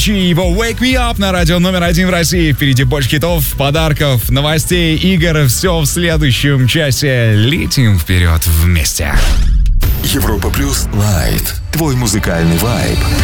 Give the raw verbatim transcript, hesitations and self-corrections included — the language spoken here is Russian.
Его Wake Me Up на радио номер один в России. Впереди больше хитов, подарков, новостей, игр. Все в следующем часе. Летим вперед вместе. Европа Плюс Лайт. Твой музыкальный вайб.